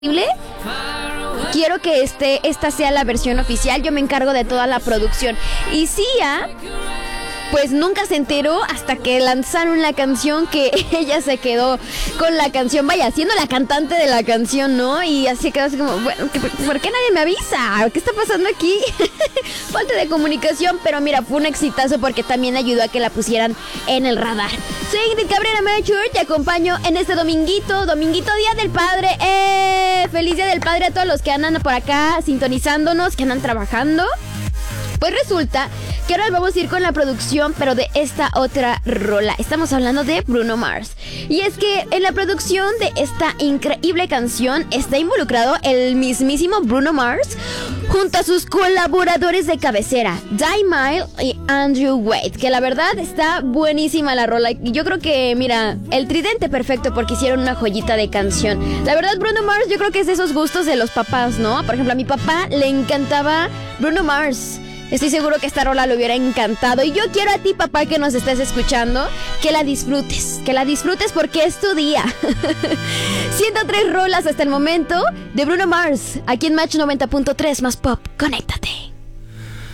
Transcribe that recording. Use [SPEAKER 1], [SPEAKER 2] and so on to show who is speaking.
[SPEAKER 1] Quiero que esta sea la versión oficial. Yo me encargo de toda la producción. Y Sia, pues nunca se enteró hasta que lanzaron la canción, que ella se quedó con la canción, vaya, siendo la cantante de la canción, ¿no? Y así quedó así como, bueno, ¿por qué nadie me avisa? ¿Qué está pasando aquí? Falta de comunicación, pero mira, fue un exitazo porque también ayudó a que la pusieran en el radar. Soy Ingrid Cabrera Mature, te acompaño en este dominguito Día del Padre. Feliz Día del Padre a todos los que andan por acá sintonizándonos, que andan trabajando. Pues resulta que ahora vamos a ir con la producción, pero de esta otra rola. Estamos hablando de Bruno Mars. Y es que en la producción de esta increíble canción está involucrado el mismísimo Bruno Mars junto a sus colaboradores de cabecera, Dai Mile y Andrew Wade, que la verdad está buenísima la rola. Y yo creo que, mira, el tridente perfecto porque hicieron una joyita de canción. La verdad, Bruno Mars yo creo que es de esos gustos de los papás, ¿no? Por ejemplo, a mi papá le encantaba Bruno Mars. Estoy seguro que esta rola le hubiera encantado. Y yo quiero a ti, papá, que nos estés escuchando, que la disfrutes porque es tu día. 103 rolas hasta el momento de Bruno Mars, aquí en Match 90.3 más Pop. Conéctate.